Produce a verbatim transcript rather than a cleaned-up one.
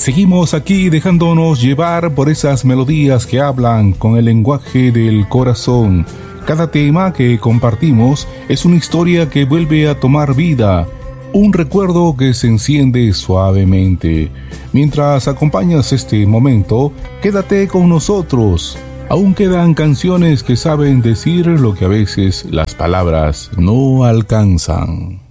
Seguimos aquí dejándonos llevar por esas melodías que hablan con el lenguaje del corazón. Cada tema que compartimos es una historia que vuelve a tomar vida, un recuerdo que se enciende suavemente. Mientras acompañas este momento, quédate con nosotros. Aún quedan canciones que saben decir lo que a veces las palabras no alcanzan.